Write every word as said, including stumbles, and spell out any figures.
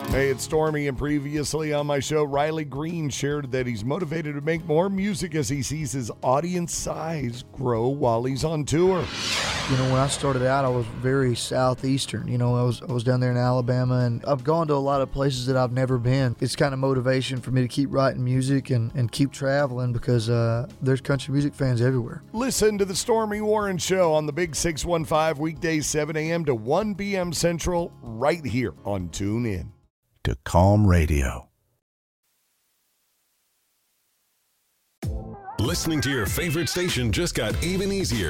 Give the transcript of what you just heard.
Hey, it's Stormy, and previously on my show, Riley Green shared that he's motivated to make more music as he sees his audience size grow while he's on tour. You know, when I started out, I was very southeastern. You know, I was I was down there in Alabama, and I've gone to a lot of places that I've never been. It's kind of motivation for me to keep writing music and, and keep traveling because uh, there's country music fans everywhere. Listen to the Stormy Warren Show on the Big six one five, weekdays seven a.m. to one p.m. Central, right here on TuneIn. To Calm Radio. Listening to your favorite station just got even easier.